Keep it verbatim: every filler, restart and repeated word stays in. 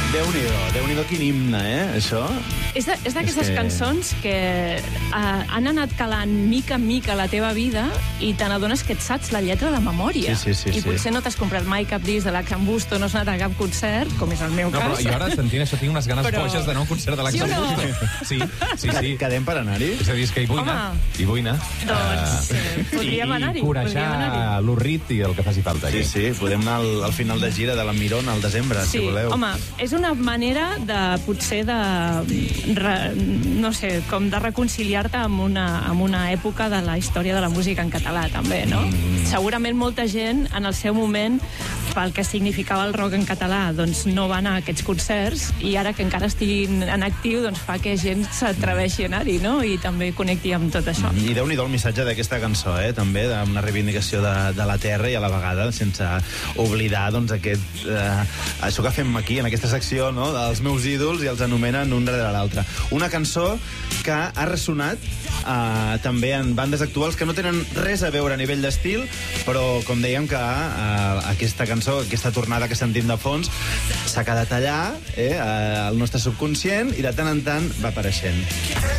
Déu-n'hi-do, Déu-n'hi-do quin himne, eh, això? És d'aquestes que... cançons que uh, han anat calant mica en mica la teva vida i te n'adones que et saps la lletra de memòria. Sí, sí, sí, I sí. potser no t'has comprat mai cap disc de l'Axan Busto, no has anat a cap concert, com és el meu No, cas. però jo ara, sentint això, tinc unes ganes Però... boges d'anar a un concert de l'Axan Sí o no? Busto. Sí, sí, sí. Quedem per anar-hi? És a dir, és que hi vull anar. Home. Hi vull anar. Doncs eh, podríem I, anar-hi. I corejar l'Urrit i el que faci falta. Sí, sí, podem anar al, al final de gira de la Mirón al desembre, Sí, si voleu. home, és una manera de, potser, de, re, no sé, com de reconciliar-te amb una, amb una època de la història de la música en català, també, no? Mm. Segurament molta gent, en el seu moment, pel que significava el rock en català, doncs no va anar a aquests concerts, i ara que encara estiguin en actiu, doncs fa que gent s'atreveixi a anar-hi, no? I també connecti amb tot això. I Déu-n'hi-do el missatge d'aquesta cançó, eh? També, d'una reivindicació de, de la terra i a la vegada sense oblidar, doncs, aquest, eh, això que fem aquí, en aquesta secció, no?, dels meus ídols, i els anomenen un darrere l'altre. Una cançó que ha ressonat eh, també en bandes actuals que no tenen res a veure a nivell d'estil, però, com dèiem, que eh, aquesta cançó, aquesta tornada que sentim de fons, s'ha quedat allà, eh, al nostre subconscient, i de tant en tant va apareixent.